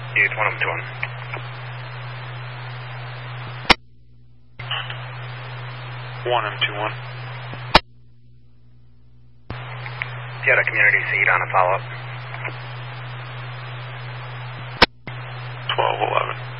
It's 1M21. If you had a community seat on a follow-up. 1211.